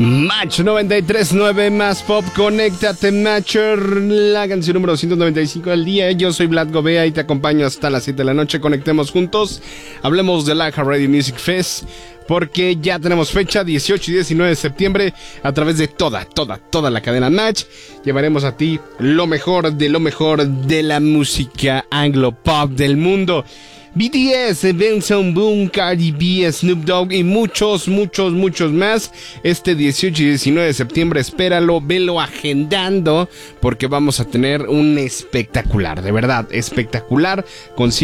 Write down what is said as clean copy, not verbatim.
Match 93.9 más pop, conéctate Matcher, la canción número 195 del día. Yo soy Vlad Gobea y te acompaño hasta las 7 de la noche. Conectemos juntos, hablemos de la Radio Music Fest, porque ya tenemos fecha, 18 y 19 de septiembre, a través de toda la cadena Match. Llevaremos a ti lo mejor de la música anglo pop del mundo. BTS, Benson Boone, Cardi B, Snoop Dogg y muchos más. Este 18 y 19 de septiembre, espéralo, velo agendando, porque vamos a tener un espectacular, de verdad, espectacular, concierto